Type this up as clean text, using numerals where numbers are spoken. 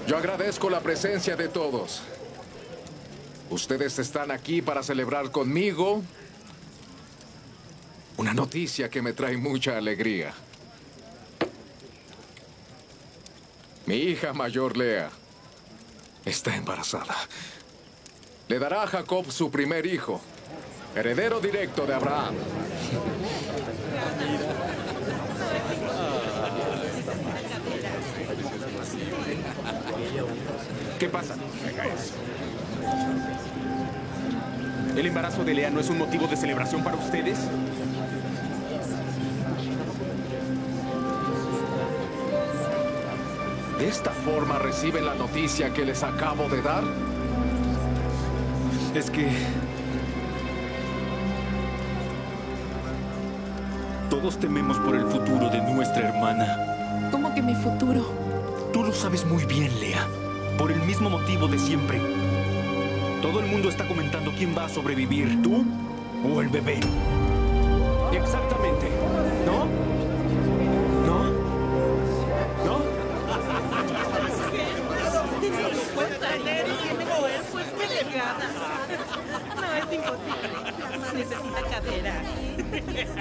Yo agradezco la presencia de todos. Ustedes están aquí para celebrar conmigo una noticia que me trae mucha alegría. Mi hija mayor, Lea, está embarazada. Le dará a Jacob su primer hijo, heredero directo de Abraham. ¿Qué pasa? Deja eso. ¿El embarazo de Lea no es un motivo de celebración para ustedes? ¿De esta forma reciben la noticia que les acabo de dar? Es que... todos tememos por el futuro de nuestra hermana. ¿Cómo que mi futuro? Tú lo sabes muy bien, Lea. Por el mismo motivo de siempre. Todo el mundo está comentando quién va a sobrevivir, tú o el bebé. Exactamente. ¿No? ¿No? ¿No? No, es imposible. Necesita cadera.